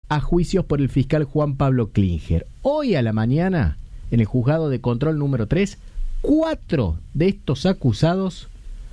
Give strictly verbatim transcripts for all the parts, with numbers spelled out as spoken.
a juicios por el fiscal Juan Pablo Klinger. Hoy a la mañana, en el juzgado de control número tres, cuatro de estos acusados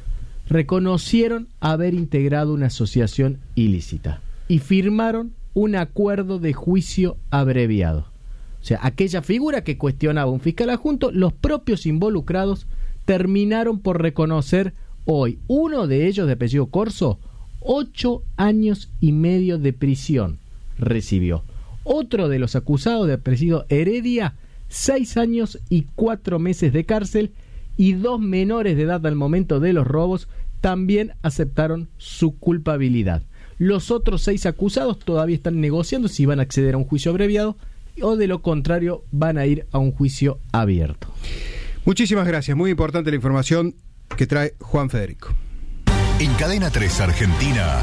reconocieron haber integrado una asociación ilícita y firmaron un acuerdo de juicio abreviado. O sea, aquella figura que cuestionaba un fiscal adjunto, los propios involucrados terminaron por reconocer hoy. Uno de ellos, de apellido Corso, ocho años y medio de prisión recibió. Otro de los acusados, de apellido Heredia, seis años y cuatro meses de cárcel, y dos menores de edad al momento de los robos también aceptaron su culpabilidad. Los otros seis acusados todavía están negociando si van a acceder a un juicio abreviado o de lo contrario van a ir a un juicio abierto. Muchísimas gracias, muy importante la información que trae Juan Federico. En Cadena tres Argentina,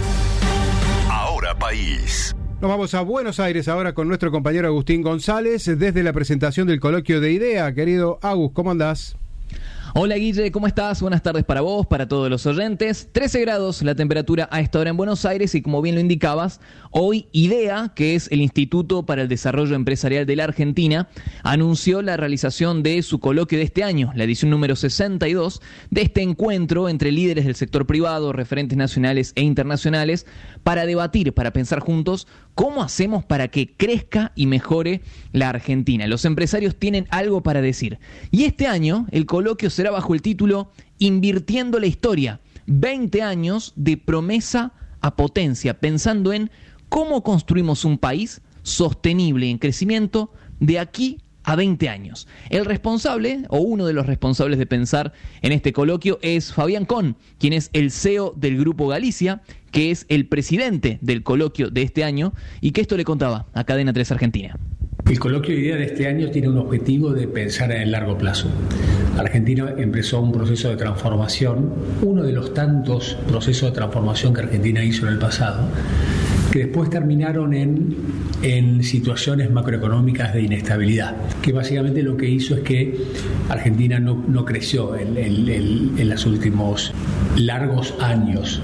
Ahora País. Nos vamos a Buenos Aires ahora con nuestro compañero Agustín González desde la presentación del coloquio de IDEA. Querido Agus, ¿cómo andás? Hola Guille, ¿cómo estás? Buenas tardes para vos, para todos los oyentes. trece grados la temperatura a esta hora en Buenos Aires y como bien lo indicabas, hoy IDEA, que es el Instituto para el Desarrollo Empresarial de la Argentina, anunció la realización de su coloquio de este año, la edición número sesenta y dos, de este encuentro entre líderes del sector privado, referentes nacionales e internacionales, para debatir, para pensar juntos cómo hacemos para que crezca y mejore la Argentina. Los empresarios tienen algo para decir. Y este año el coloquio será bajo el título Invirtiendo la Historia, veinte años de promesa a potencia, pensando en cómo construimos un país sostenible en crecimiento de aquí a veinte años. El responsable, o uno de los responsables de pensar en este coloquio, es Fabián Con, quien es el C E O del Grupo Galicia, que es el presidente del coloquio de este año, y que esto le contaba a Cadena tres Argentina. El coloquio de IDEA de este año tiene un objetivo de pensar en el largo plazo. Argentina empezó un proceso de transformación, uno de los tantos procesos de transformación que Argentina hizo en el pasado, que después terminaron en, en situaciones macroeconómicas de inestabilidad, que básicamente lo que hizo es que Argentina no, no creció en, en, en, en los últimos largos años.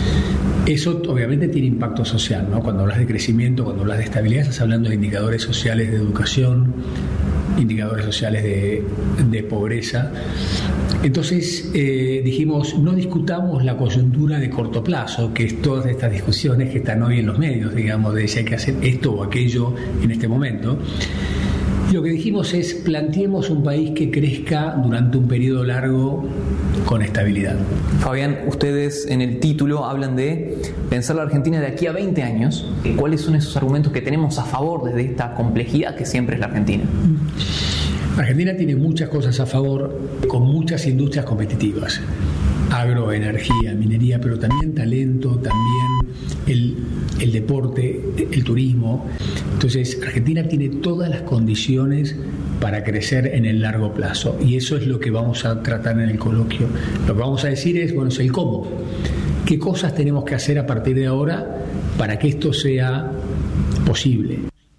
Eso obviamente tiene impacto social, ¿no? Cuando hablas de crecimiento, cuando hablas de estabilidad, estás hablando de indicadores sociales de educación, indicadores sociales de, de pobreza. Entonces eh, dijimos, no discutamos la coyuntura de corto plazo, que es todas estas discusiones que están hoy en los medios, digamos, de si hay que hacer esto o aquello en este momento. Lo que dijimos es, planteemos un país que crezca durante un periodo largo con estabilidad. Fabián, ustedes en el título hablan de pensar la Argentina de aquí a veinte años. ¿Cuáles son esos argumentos que tenemos a favor de esta complejidad que siempre es la Argentina? Argentina tiene muchas cosas a favor, con muchas industrias competitivas. Agro, energía, minería, pero también talento, también el, el deporte, el turismo. Entonces, Argentina tiene todas las condiciones para crecer en el largo plazo, y eso es lo que vamos a tratar en el coloquio. Lo que vamos a decir es, bueno, es el cómo. ¿Qué cosas tenemos que hacer a partir de ahora para que esto sea posible?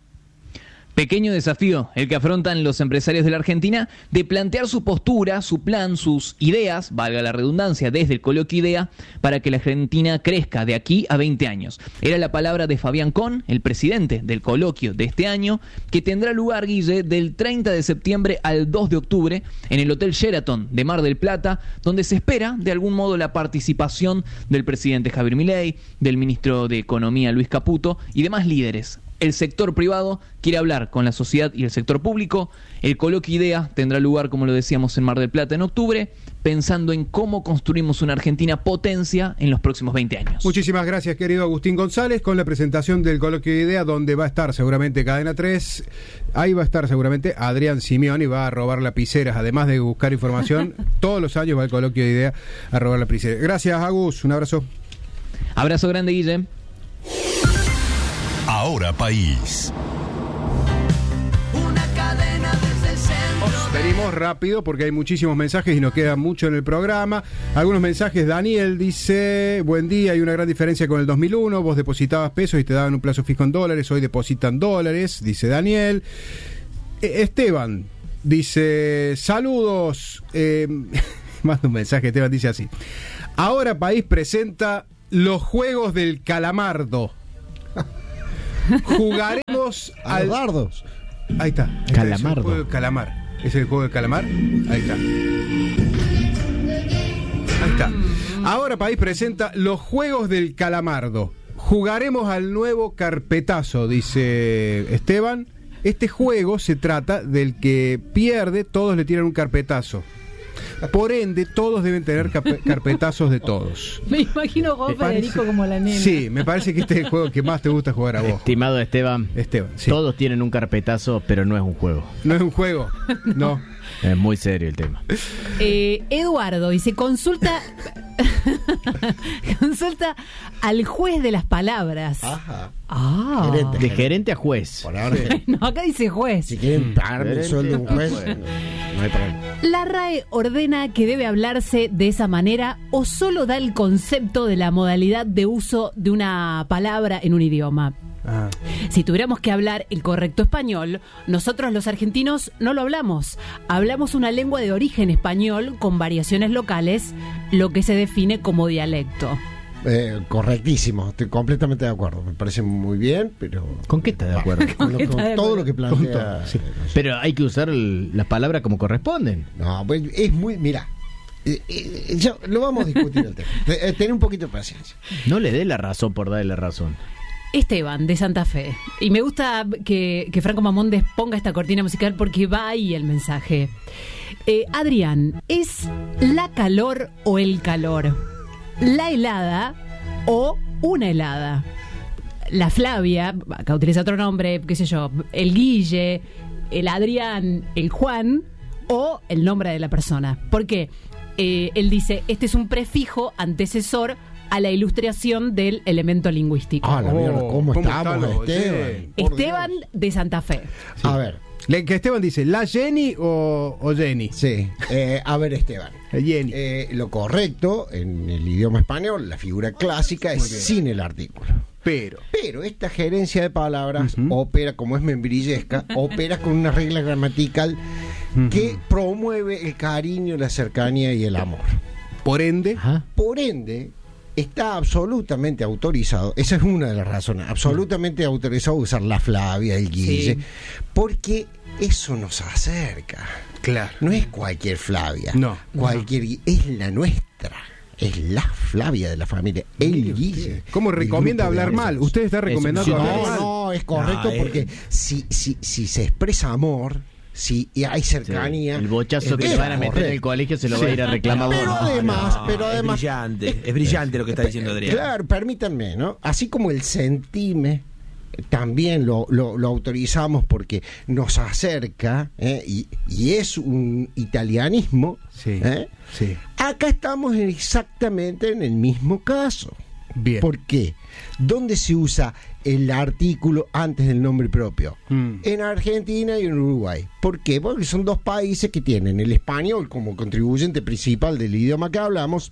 Pequeño desafío el que afrontan los empresarios de la Argentina de plantear su postura, su plan, sus ideas, valga la redundancia, desde el coloquio IDEA, para que la Argentina crezca de aquí a veinte años. Era la palabra de Fabián Con, el presidente del coloquio de este año, que tendrá lugar, Guille, del treinta de septiembre al dos de octubre en el Hotel Sheraton de Mar del Plata, donde se espera de algún modo la participación del presidente Javier Milei, del ministro de Economía Luis Caputo y demás líderes. El sector privado quiere hablar con la sociedad y el sector público. El coloquio IDEA tendrá lugar, como lo decíamos, en Mar del Plata en octubre, pensando en cómo construimos una Argentina potencia en los próximos veinte años. Muchísimas gracias, querido Agustín González, con la presentación del coloquio IDEA, donde va a estar seguramente Cadena tres. Ahí va a estar seguramente Adrián Simeoni, va a robar lapiceras, además de buscar información. Todos los años va el coloquio IDEA a robar lapiceras. Gracias, Agus, un abrazo. Abrazo grande, Guille. Ahora País. Una cadena desde el centro. Venimos rápido porque hay muchísimos mensajes y nos queda mucho en el programa. Algunos mensajes. Daniel dice: buen día, hay una gran diferencia con el dos mil uno. Vos depositabas pesos y te daban un plazo fijo en dólares. Hoy depositan dólares, dice Daniel. eh, Esteban dice: saludos. eh, Manda un mensaje. Esteban dice así: Ahora País presenta los Juegos del Calamardo. Jugaremos A al los dardos. Ahí está. Ahí está, Calamardo. Es el juego de calamar. ¿Es el juego de calamar? Ahí está. Ahí está. Ahora País presenta los juegos del calamardo. Jugaremos al nuevo carpetazo, dice Esteban. Este juego se trata del que pierde, todos le tiran un carpetazo. Por ende, todos deben tener cap- carpetazos de todos. Me imagino con Me parece- Federico como la nena. Sí, me parece que este es el juego que más te gusta jugar a vos. Estimado Esteban, Esteban, sí. todos tienen un carpetazo, pero no es un juego. No es un juego, no. Es muy serio el tema. Eh, Eduardo dice, consulta consulta al juez de las palabras. Ajá. Ah. Gerente. De gerente a juez. Por ahora, No, acá dice juez. si quieren pagarme el Gerente. sueldo de un juez, Bueno. no hay problema. ¿La R A E ordena que debe hablarse de esa manera o solo da el concepto de la modalidad de uso de una palabra en un idioma? Ah. Si tuviéramos que hablar el correcto español, nosotros los argentinos no lo hablamos. Hablamos una lengua de origen español con variaciones locales, lo que se define como dialecto. Eh, correctísimo, estoy completamente de acuerdo. Me parece muy bien, pero. ¿Con qué estás de acuerdo? Con, lo- qué con está de todo acuerdo? lo que Con plantea. todo, sí. Pero hay que usar el- las palabras como corresponden. No, pues es muy. Mira, eh, eh, ya lo vamos a discutir el tema. Eh, Tener un poquito de paciencia. No le dé la razón por darle la razón. Esteban, de Santa Fe. Y me gusta que, que Franco Mamondes ponga esta cortina musical porque va ahí el mensaje. Eh, Adrián, ¿es la calor o el calor? ¿La helada o una helada? La Flavia, acá utiliza otro nombre, qué sé yo, el Guille, el Adrián, el Juan o el nombre de la persona. ¿Por qué? Eh, él dice, este es un prefijo antecesor a la ilustración del elemento lingüístico. Ah, la Oh, mierda, ¿cómo, ¿cómo estamos, están los- Esteban? sí. Por Esteban Dios. de Santa Fe. A ver, Le- que Esteban dice, ¿la Jenny o, o Jenny? sí. Eh, a ver, Esteban. Jenny. Eh, lo correcto en el idioma español, la figura clásica es sin el artículo. Pero. Pero esta gerencia de palabras Ujú. opera, como es membrillesca, opera con una regla gramatical que promueve el cariño, la cercanía y el amor. Por ende, Ajá. Por ende, está absolutamente autorizado, esa es una de las razones, absolutamente autorizado usar la Flavia, el Guille, Sí. porque eso nos acerca. claro. No es cualquier Flavia, No. cualquier Gui- es la nuestra, es la Flavia de la familia, el Guille. ¿Cómo el recomienda grupo de hablar amigos. mal? Usted está recomendando Eso, hablar No, mal. no, es correcto No, eh. porque si, si, si se expresa amor, si hay cercanía. El bochazo que es le van a meter en el correcto. colegio se lo va a ir a reclamar. Pero vos. además, No, pero además. Es brillante, es brillante lo que está diciendo Adrián. Claro, permítanme, ¿no? Así como el sentime eh, también lo, lo, lo autorizamos porque nos acerca, ¿eh? y, y es un italianismo. Sí. ¿eh? Sí. Acá estamos exactamente en el mismo caso. Bien. ¿Por qué? ¿Dónde se usa el artículo antes del nombre propio? Mm. En Argentina y en Uruguay. ¿Por qué? Porque son dos países que tienen el español como contribuyente principal del idioma que hablamos,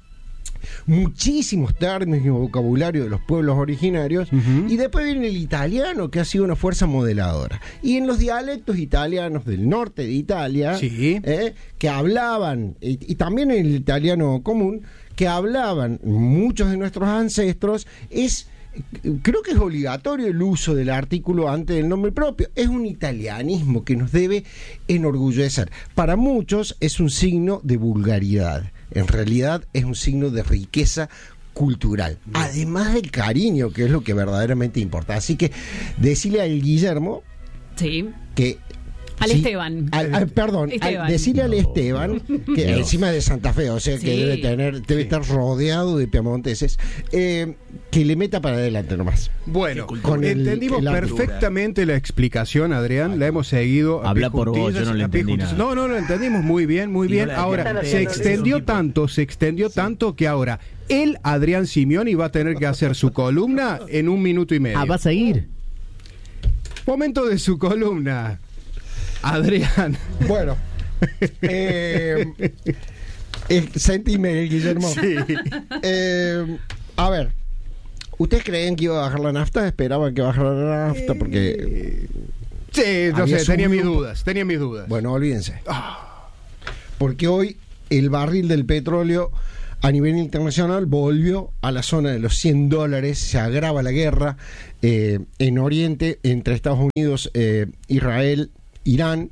muchísimos términos y vocabulario de los pueblos originarios, Ujú. y después viene el italiano, que ha sido una fuerza modeladora. Y en los dialectos italianos del norte de Italia, Sí. ¿eh? que hablaban, y, y también en el italiano común, que hablaban muchos de nuestros ancestros, es creo que es obligatorio el uso del artículo antes del nombre propio. Es un italianismo que nos debe enorgullecer. Para muchos es un signo de vulgaridad. En realidad es un signo de riqueza cultural, además del cariño, que es lo que verdaderamente importa. Así que decirle al Guillermo Sí. que Al sí, Esteban. al- al- perdón, al- Esteban. decirle al Esteban, que no. encima de Santa Fe, o sea que Sí. debe tener, debe estar rodeado de piamonteses, eh, que le meta para adelante nomás. Bueno, Con el- entendimos el perfectamente la explicación, Adrián. La hemos seguido. a Habla pie por vos, juntillas, yo no le a pie entendí juntillas. nada. No, no, lo entendimos muy bien, muy Y bien. no la- Ahora, ya- se ya- extendió ya- tanto, se extendió tanto que ahora él, Adrián Simeoni, va a tener que hacer su columna en un minuto y medio. Ah, ¿vas a ir? Momento de su columna. Adrián. Bueno, eh, eh, sentime, Guillermo. Eh, a ver, ¿ustedes creían que iba a bajar la nafta? ¿Esperaban que bajara la nafta? Porque, Sí, no Había sé, tenía subido mis un po- dudas, tenía mis dudas. bueno, olvídense. Porque hoy el barril del petróleo a nivel internacional volvió a la zona de los cien dólares, se agrava la guerra eh, en Oriente entre Estados Unidos, eh, Israel, Irán.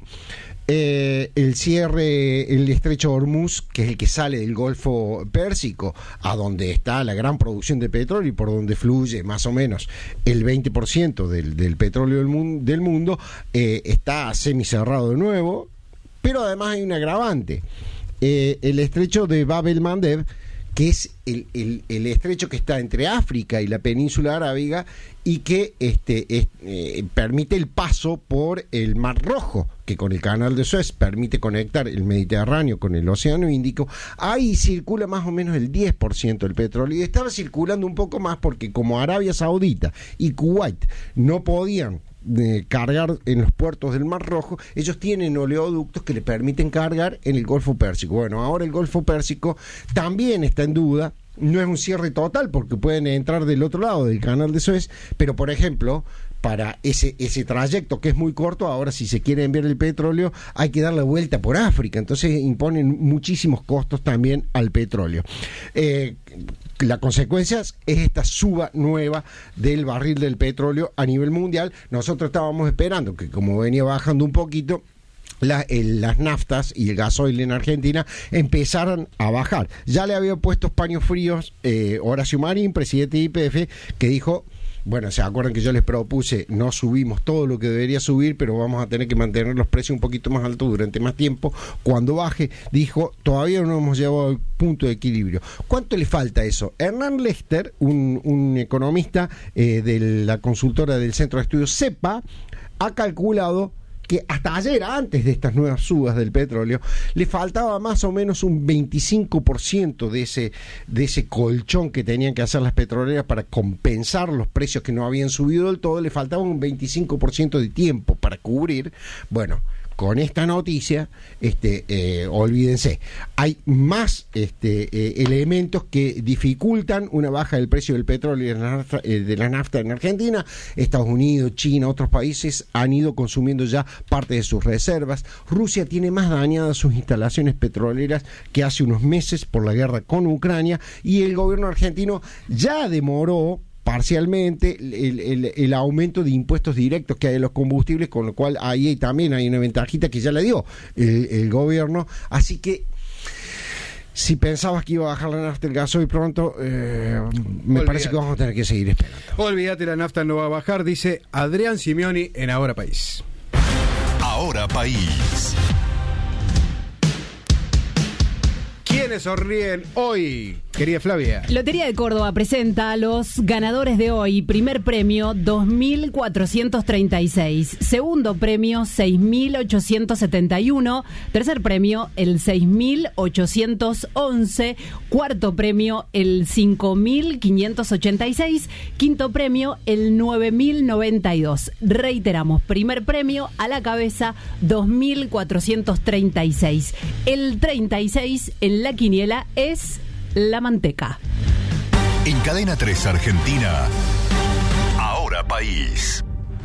Eh, el cierre, el estrecho de Hormuz, que es el que sale del Golfo Pérsico, a donde está la gran producción de petróleo y por donde fluye más o menos el veinte por ciento del, del petróleo del, mun- del mundo, eh, está semicerrado de nuevo, pero además hay un agravante. Eh, el estrecho de Bab el-Mandeb, que es el, el, el estrecho que está entre África y la península arábiga y que este, es, eh, permite el paso por el Mar Rojo, que con el canal de Suez permite conectar el Mediterráneo con el Océano Índico. Ahí circula más o menos el diez por ciento del petróleo y estaba circulando un poco más porque como Arabia Saudita y Kuwait no podían de cargar en los puertos del Mar Rojo, ellos tienen oleoductos que le permiten cargar en el Golfo Pérsico. Bueno, ahora el Golfo Pérsico también está en duda. No es un cierre total porque pueden entrar del otro lado del canal de Suez, pero por ejemplo, para ese ese trayecto que es muy corto, ahora si se quiere enviar el petróleo hay que dar la vuelta por África, entonces imponen muchísimos costos también al petróleo. Eh, La consecuencia es esta suba nueva del barril del petróleo a nivel mundial. Nosotros estábamos esperando que, como venía bajando un poquito, La, el, las naftas y el gasoil en Argentina empezaron a bajar. Ya le había puesto paños fríos eh, Horacio Marín, presidente de Y P F, que dijo, bueno, se acuerdan que yo les propuse, no subimos todo lo que debería subir, pero vamos a tener que mantener los precios un poquito más altos durante más tiempo. Cuando baje, dijo, todavía no hemos llegado al punto de equilibrio. ¿Cuánto le falta a eso? Hernán Lester, un, un economista eh, de la consultora del Centro de Estudios CEPA, ha calculado que hasta ayer, antes de estas nuevas subas del petróleo, le faltaba más o menos un veinticinco por ciento de ese, de ese colchón que tenían que hacer las petroleras para compensar los precios que no habían subido del todo, le faltaba un veinticinco por ciento de tiempo para cubrir. Bueno, con esta noticia, este, eh, olvídense, hay más este, eh, elementos que dificultan una baja del precio del petróleo y de la, nafta, eh, de la nafta en Argentina. Estados Unidos, China, otros países han ido consumiendo ya parte de sus reservas. Rusia tiene más dañadas sus instalaciones petroleras que hace unos meses por la guerra con Ucrania, y el gobierno argentino ya demoró parcialmente el, el, el aumento de impuestos directos que hay en los combustibles, con lo cual ahí también hay una ventajita que ya le dio el, el gobierno. Así que si pensabas que iba a bajar la nafta, el gasoil pronto, eh, me Olvídate. parece que vamos a tener que seguir esperando. Olvídate, la nafta no va a bajar, dice Adrián Simeoni en Ahora País. Ahora País. ¿Quiénes sonríen hoy? Querida Flavia. Lotería de Córdoba presenta a los ganadores de hoy. Primer premio, dos mil cuatrocientos treinta y seis. Segundo premio, seis mil ochocientos setenta y uno. Tercer premio, el seis mil ochocientos once. Cuarto premio, el cinco mil quinientos ochenta y seis. Quinto premio, el nueve mil noventa y dos. Reiteramos, primer premio a la cabeza, dos mil cuatrocientos treinta y seis. El treinta y seis en la quiniela es la manteca. En Cadena tres Argentina, Ahora País.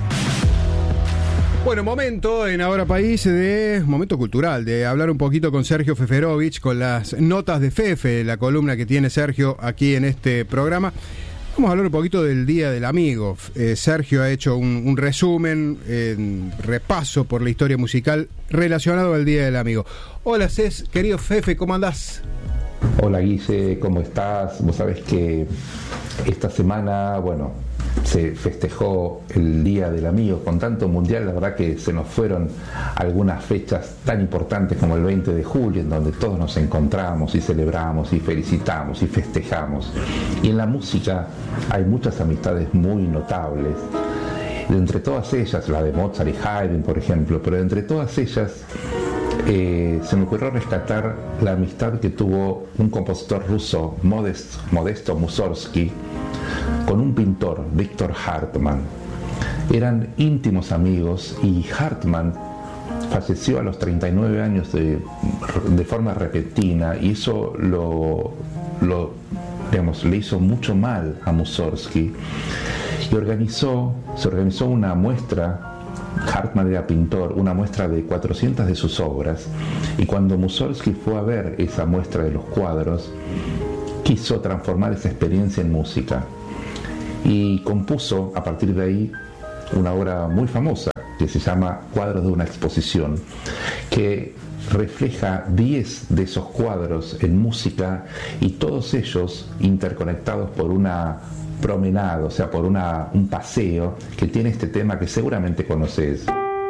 Bueno, momento en Ahora País de momento cultural, de hablar un poquito con Sergio Feferovich, con las notas de Fefe, la columna que tiene Sergio aquí en este programa. Vamos a hablar un poquito del Día del Amigo. Eh, Sergio ha hecho un, un resumen, eh, repaso por la historia musical relacionado al Día del Amigo. Hola, Cés, querido Fefe, ¿cómo andás? Hola Guille, ¿cómo estás? Vos sabés que esta semana, bueno, se festejó el Día del Amigo con tanto mundial, la verdad que se nos fueron algunas fechas tan importantes como el veinte de julio, en donde todos nos encontramos y celebramos y felicitamos y festejamos. Y en la música hay muchas amistades muy notables. De entre todas ellas, la de Mozart y Haydn, por ejemplo, pero de entre todas ellas eh, se me ocurrió rescatar la amistad que tuvo un compositor ruso, Modest, Modesto Mussorgsky, con un pintor, Víctor Hartmann. Eran íntimos amigos y Hartmann falleció a los treinta y nueve años de, de forma repentina, y eso lo, lo, digamos, le hizo mucho mal a Mussorgsky. Y organizó, se organizó una muestra, Hartmann era pintor, una muestra de cuatrocientas de sus obras, y cuando Mussorgsky fue a ver esa muestra de los cuadros, quiso transformar esa experiencia en música y compuso a partir de ahí una obra muy famosa que se llama Cuadros de una exposición, que refleja diez de esos cuadros en música y todos ellos interconectados por una promenada, o sea, por una, un paseo que tiene este tema que seguramente conoces.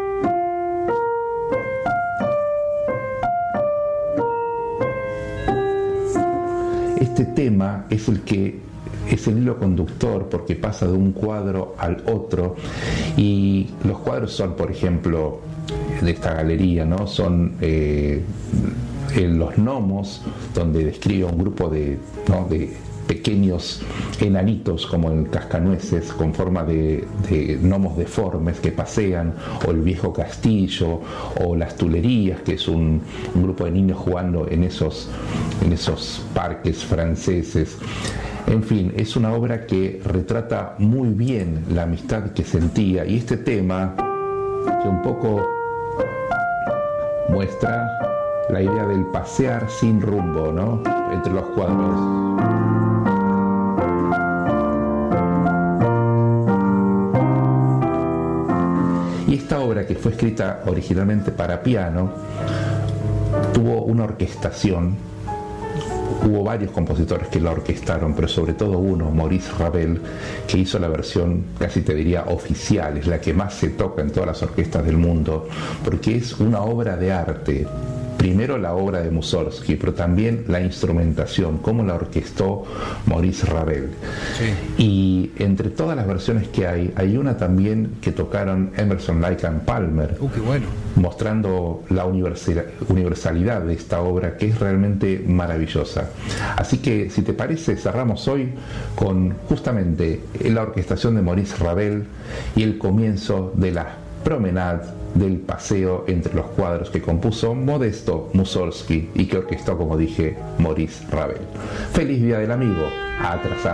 Este tema es el que es el hilo conductor porque pasa de un cuadro al otro, y los cuadros son, por ejemplo, de esta galería, ¿no? Son eh, en los gnomos, donde describe un grupo de, ¿no? de pequeños enanitos como el cascanueces con forma de, de gnomos deformes que pasean, o el viejo castillo, o las Tulerías, que es un, un grupo de niños jugando en esos, en esos parques franceses. En fin, es una obra que retrata muy bien la amistad que sentía, y este tema que un poco muestra la idea del pasear sin rumbo, ¿no? Entre los cuadros. Y esta obra, que fue escrita originalmente para piano, tuvo una orquestación. Hubo varios compositores que la orquestaron, pero sobre todo uno, Maurice Ravel, que hizo la versión, casi te diría, oficial, es la que más se toca en todas las orquestas del mundo, porque es una obra de arte. Primero la obra de Mussorgsky, pero también la instrumentación, cómo la orquestó Maurice Ravel. Sí. Y entre todas las versiones que hay, hay una también que tocaron Emerson, Lake and Palmer, uh, qué bueno. mostrando la universalidad de esta obra, que es realmente maravillosa. Así que, si te parece, cerramos hoy con justamente la orquestación de Maurice Ravel y el comienzo de la promenade, del paseo entre los cuadros que compuso Modesto Mussorgsky y que orquestó, como dije, Maurice Ravel. Feliz Día del Amigo, atrasado.